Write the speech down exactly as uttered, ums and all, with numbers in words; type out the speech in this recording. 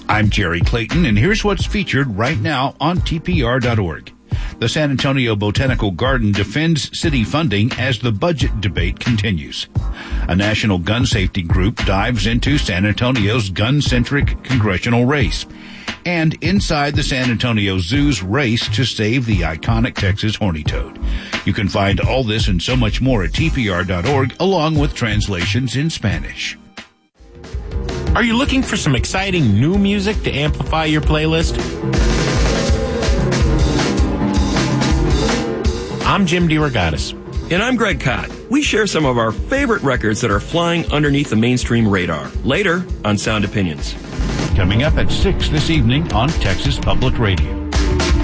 I'm Jerry Clayton, and here's what's featured right now on T P R dot org. The San Antonio Botanical Garden defends city funding as the budget debate continues. A national gun safety group dives into San Antonio's gun-centric congressional race. And inside the San Antonio Zoo's race to save the iconic Texas horny toad. You can find all this and so much more at T P R dot org, along with translations in Spanish. Are you looking for some exciting new music to amplify your playlist? I'm Jim DeRogatis. And I'm Greg Kot. We share some of our favorite records that are flying underneath the mainstream radar. Later on Sound Opinions. Coming up at six this evening on Texas Public Radio.